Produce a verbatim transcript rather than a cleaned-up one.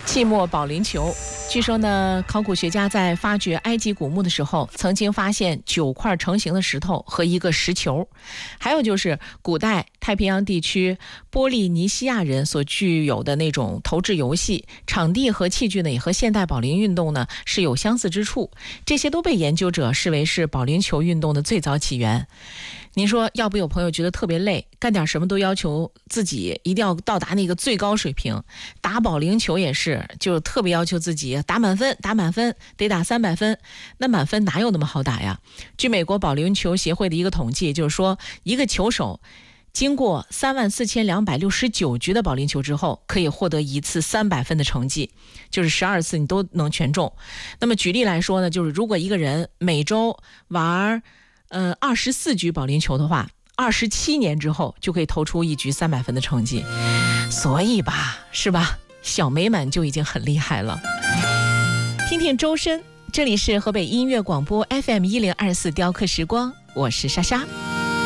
寂寞保龄球。据说呢，考古学家在发掘埃及古墓的时候，曾经发现九块成型的石头和一个石球。还有就是古代太平洋地区波利尼西亚人所具有的那种投掷游戏场地和器具呢，也和现代保龄运动呢是有相似之处。这些都被研究者视为是保龄球运动的最早起源。您说，要不有朋友觉得特别累，干点什么都要求自己一定要到达那个最高水平，打保龄球也是，就特别要求自己打满分，打满分得打三百分，那满分哪有那么好打呀？据美国保龄球协会的一个统计，就是说一个球手经过三万四千两百六十九局的保龄球之后，可以获得一次三百分的成绩，就是十二次你都能全中。那么举例来说呢，就是如果一个人每周玩呃二十四局保龄球的话，二十七年之后就可以投出一局三百分的成绩。所以吧，是吧？小美们就已经很厉害了。听听周深，这里是河北音乐广播 F M 一零二四雕刻时光，我是莎莎。